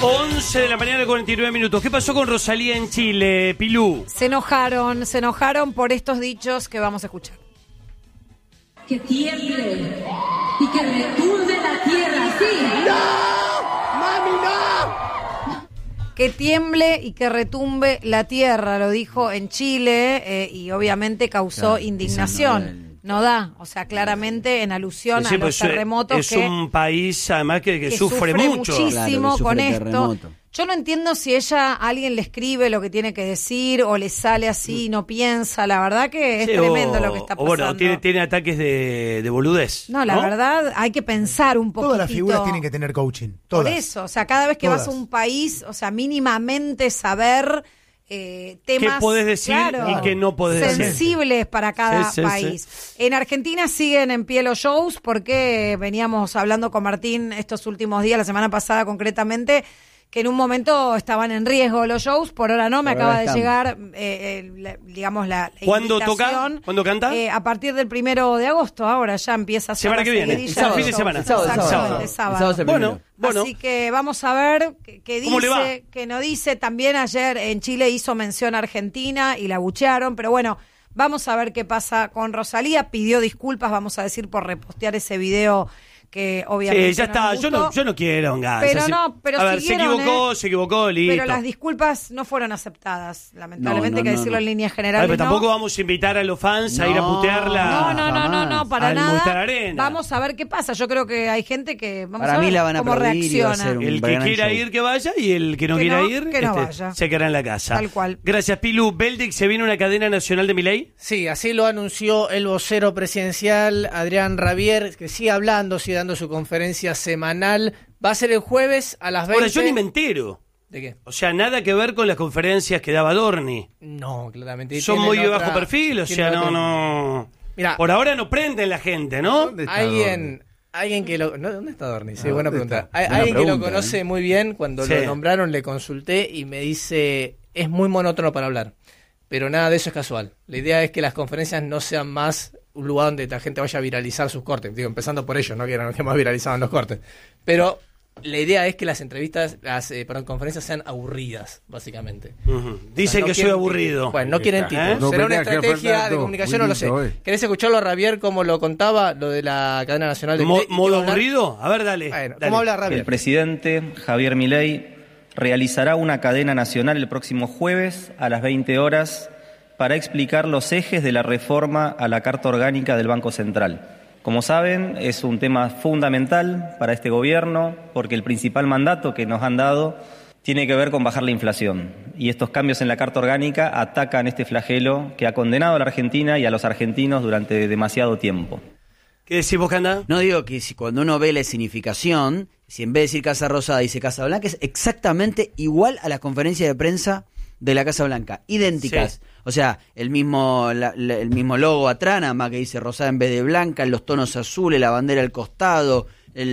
11 de la mañana, 49 minutos. ¿Qué pasó con Rosalía en Chile, Pilú? Se enojaron por estos dichos que vamos a escuchar. Que tiemble y que retumbe la tierra, sí. ¡No! ¡Mami, no! Que tiemble y que retumbe la tierra, lo dijo en Chile y obviamente causó indignación. No da, o sea, claramente en alusión a los terremotos. Es un país además que sufre mucho. Muchísimo claro, con terremoto. esto. Yo no entiendo si alguien le escribe lo que tiene que decir o le sale así y no piensa. La verdad que es tremendo lo que está pasando. O bueno, tiene ataques de boludez. No, la verdad hay que pensar un poquito. Todas las figuras tienen que tener coaching. Todas. Por eso, o sea, cada vez que vas a un país, o sea, mínimamente saber temas. ¿Qué podés decir y qué no podés decir? Sensibles para cada país. Sí. En Argentina siguen en pie los shows porque veníamos hablando con Martín estos últimos días, la semana pasada concretamente, que en un momento estaban en riesgo los shows, por ahora no, me acaba de llegar, digamos, la ¿Cuándo invitación. toca? ¿Cuándo canta? A partir del 1 de agosto, ahora ya empieza a ser semana que viene, el fin de semana. Sábado. Bueno. Así que vamos a ver qué dice, qué no dice. También ayer en Chile hizo mención a Argentina y la buchearon, pero bueno, vamos a ver qué pasa con Rosalía. Pidió disculpas, vamos a decir, por repostear ese video que obviamente sí, ya está, yo no quiero pero a ver, se equivocó, listo. Pero las disculpas no fueron aceptadas, lamentablemente, hay que decirlo en líneas generales. Pero tampoco vamos a invitar a los fans a ir a putearla. No, para nada. Arena. Vamos a ver qué pasa. Yo creo que hay gente que vamos para a ver mí la van a cómo reacciona. El que quiera ir que vaya y el que no quiera ir que no vaya. Se quedará en la casa. Tal cual. Gracias, Pilu. Beldic, ¿se viene una cadena nacional de Milei? Sí, así lo anunció el vocero presidencial Adrián Rabier, que sigue dando su conferencia semanal. Va a ser el jueves a las 20. Ahora, yo ni me entero. ¿De qué? O sea, nada que ver con las conferencias que daba Dorni. No, claramente. Son muy de bajo perfil, o sea, no. Mirá, por ahora no prenden la gente, ¿no? Alguien que lo... No, ¿dónde está Dorni? Sí, buena pregunta. Alguien que lo conoce muy bien, cuando lo nombraron le consulté y me dice, es muy monótono para hablar. Pero nada de eso es casual. La idea es que las conferencias no sean más un lugar donde la gente vaya a viralizar sus cortes. Digo, empezando por ellos, no que eran los que más viralizaban los cortes. Pero la idea es que las entrevistas, las conferencias sean aburridas, básicamente. Dicen que soy aburrido. Bueno, no quieren títulos. Será una estrategia de comunicación, no lo sé. ¿Querés escucharlo a Rabier cómo lo contaba, lo de la cadena nacional de Milei? ¿Modo aburrido? A ver, dale. Bueno, ¿cómo habla Rabier? El presidente Javier Milei realizará una cadena nacional el próximo jueves a las 20 horas para explicar los ejes de la reforma a la Carta Orgánica del Banco Central. Como saben, es un tema fundamental para este gobierno porque el principal mandato que nos han dado tiene que ver con bajar la inflación. Y estos cambios en la Carta Orgánica atacan este flagelo que ha condenado a la Argentina y a los argentinos durante demasiado tiempo. ¿Qué decís vos, Canda? No, digo que si cuando uno ve la significación, si en vez de decir Casa Rosada dice Casa Blanca, es exactamente igual a las conferencias de prensa de la Casa Blanca, idénticas. Sí. O sea, el mismo logo atrás, nada más que dice rosada en vez de blanca, los tonos azules, la bandera al costado,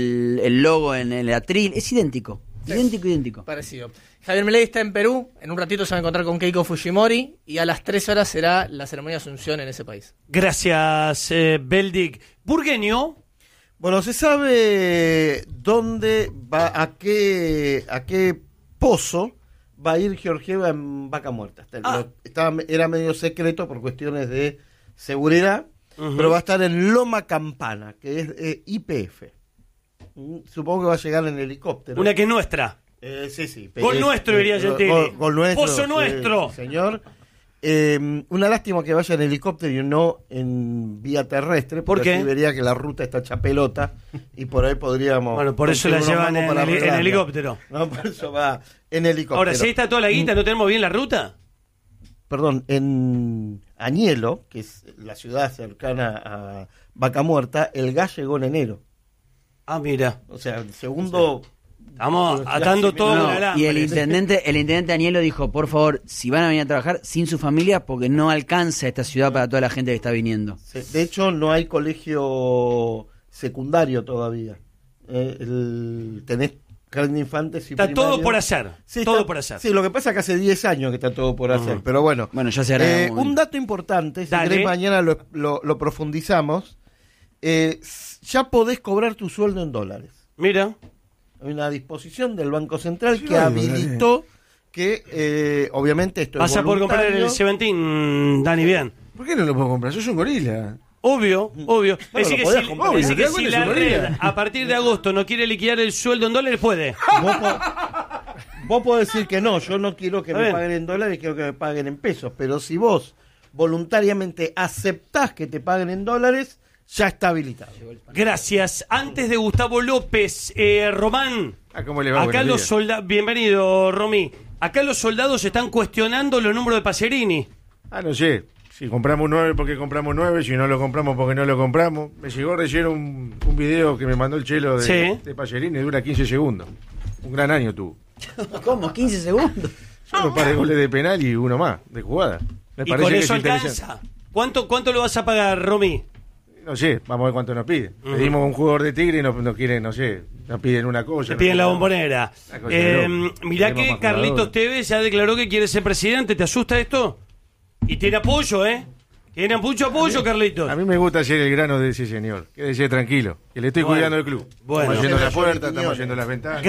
el logo en el atril, es idéntico. Sí. Idéntico. Parecido. Javier Milei está en Perú, en un ratito se va a encontrar con Keiko Fujimori y a las 3 horas será la ceremonia de Asunción en ese país. Gracias, Beldic. Burgueño. Bueno, se sabe dónde va, a qué pozo va a ir Georgieva en Vaca Muerta. Era medio secreto por cuestiones de seguridad, pero va a estar en Loma Campana, que es YPF. Supongo que va a llegar en helicóptero. Una que es nuestra. Sí. Gol nuestro, diría Gentili. Gol nuestro. Pozo nuestro. Señor. Una lástima que vaya en helicóptero y no en vía terrestre, porque así vería que la ruta está hecha pelota y por ahí podríamos... Bueno, por eso la llevan en helicóptero. No, por eso va en helicóptero. Ahora, si ahí está toda la guita, ¿no tenemos bien la ruta? Perdón, en Añelo, que es la ciudad cercana a Vaca Muerta, el gas llegó en enero. Ah, mira. O sea, el segundo... Estamos atando todo con alambre. Y el intendente Anielo dijo, por favor, si van a venir a trabajar sin su familia, porque no alcanza esta ciudad para toda la gente que está viniendo. Sí, de hecho, no hay colegio secundario todavía. Tenés jardín de infantes y está primario. Todo por hacer. Sí, todo por hacer. Sí, lo que pasa es que hace 10 años que está todo por hacer. Pero bueno, ya se hará. Un dato importante, si querés mañana lo profundizamos. Ya podés cobrar tu sueldo en dólares. Mira. Hay una disposición del Banco Central que habilitó que, obviamente, esto vas es voluntario. Vas a poder comprar el Seventeen, Dani, bien. ¿Por qué no lo puedo comprar? Sos un gorila. Obvio. Es decir que si la red a partir de agosto no quiere liquidar el sueldo en dólares, puede. Vos podés decir que no, yo no quiero que me paguen en dólares, quiero que me paguen en pesos. Pero si vos voluntariamente aceptás que te paguen en dólares, ya está habilitado. Gracias. Antes de Gustavo López, Román, ¿cómo le va? acá los soldados, bienvenido, Romy. Acá los soldados están cuestionando los números de Pacerini. No sé. Si compramos 9 porque compramos 9, si no lo compramos porque no lo compramos. Me llegó recién un video que me mandó el Chelo de Pacerini, dura 15 segundos. Un gran año tuvo. ¿Cómo? ¿15 segundos? Solo un par de goles de penal y uno más, de jugada. Me parece con eso que alcanza. ¿Cuánto lo vas a pagar, Romy? No sé, vamos a ver cuánto nos piden. Pedimos un jugador de Tigre y no quieren, no sé, nos piden una cosa. Te piden la bombonera. Mirá que Carlitos Tevez ya declaró que quiere ser presidente. ¿Te asusta esto? Y tiene apoyo, Tiene mucho apoyo, Carlitos. A mí me gusta ser el grano de ese señor. Quédese tranquilo, que le estoy cuidando el club. Bueno. Estamos yendo a la puerta, estamos yendo a las ventanas.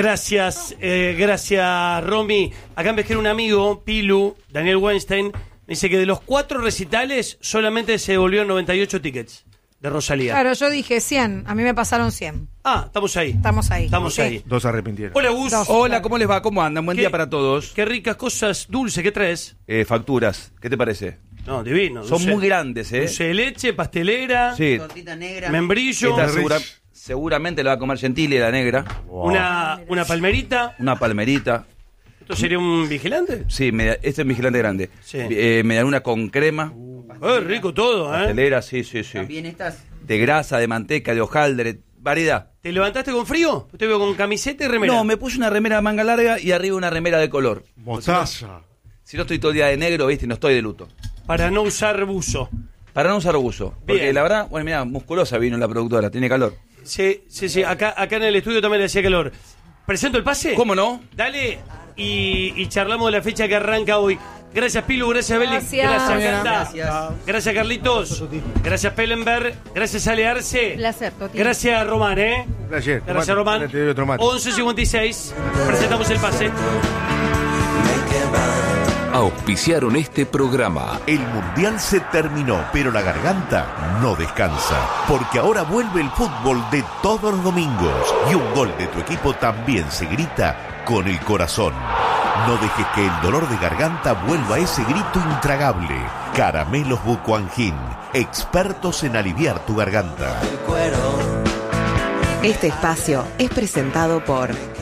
Gracias, Romy. Acá me escribe un amigo, Pilu, Daniel Weinstein. Dice que de los 4 recitales solamente se devolvieron 98 tickets de Rosalía. Claro, yo dije 100. A mí me pasaron 100. Estamos ahí. Estamos ahí. 2 arrepintieron. Hola, Gus. Hola, ¿cómo les va? ¿Cómo andan? Buen día para todos. Qué ricas cosas dulces. ¿Qué traes? Facturas. ¿Qué te parece? No, divino. Son muy grandes, Dulce de leche, pastelera. Sí. Tortita negra. Membrillo. Seguramente la va a comer Gentile, la negra. Wow. Una palmerita. Una palmerita. ¿Esto sería un vigilante? Sí, este es un vigilante grande. Sí. Medialuna con crema. Rico todo, Pastelera, sí. También estas. De grasa, de manteca, de hojaldre, variedad. ¿Te levantaste con frío? Te veo con camiseta y remera. No, me puse una remera de manga larga y arriba una remera de color. Mostaza. Si no estoy todo el día de negro, ¿viste? No estoy de luto. Para no usar buzo. Para no usar buzo. Porque Bien. la verdad, bueno, mira, musculosa vino la productora, tiene calor. Sí. Acá en el estudio también le hacía calor. ¿Presento el pase? ¿Cómo no? Dale. Y charlamos de la fecha que arranca hoy. Gracias, Pilu. Gracias, Beli. Gracias. Canta. Gracias, Carlitos. Gracias, Pellenberg. Gracias, Ale Arce. Placer, Toti. Gracias, Román, Placer. Gracias, Román. 11:56. Presentamos el pase. Auspiciaron este programa. El Mundial se terminó, pero la garganta no descansa, porque ahora vuelve el fútbol de todos los domingos y un gol de tu equipo también se grita con el corazón. No dejes que el dolor de garganta vuelva a ese grito intragable. Caramelos Bucuangin, expertos en aliviar tu garganta. Este espacio es presentado por